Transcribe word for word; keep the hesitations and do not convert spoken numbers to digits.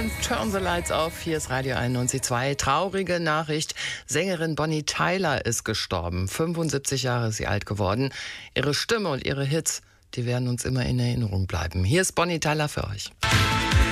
und Turn the Lights Off. Hier ist Radio einundneunzig Komma zwei. Traurige Nachricht. Sängerin Bonnie Tyler ist gestorben. fünfundsiebzig Jahre ist sie alt geworden. Ihre Stimme und ihre Hits, die werden uns immer in Erinnerung bleiben. Hier ist Bonnie Tyler für euch.